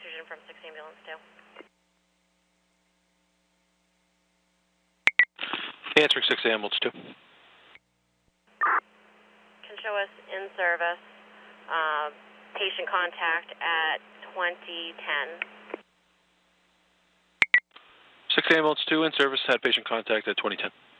oxygen from 6 ambulance 2. Answering 6 ambulance 2. Can show us in service, patient contact at 2010. 6 ambulance 2 in service, had patient contact at 2010.